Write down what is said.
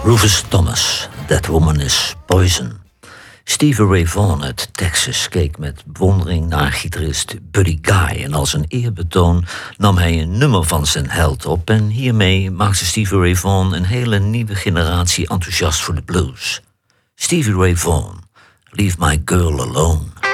Rufus Thomas, That Woman is Poison. Stevie Ray Vaughan uit Texas keek met bewondering naar gitarist Buddy Guy en als een eerbetoon nam hij een nummer van zijn held op en hiermee maakte Stevie Ray Vaughan een hele nieuwe generatie enthousiast voor de blues. Stevie Ray Vaughan, Leave My Girl Alone.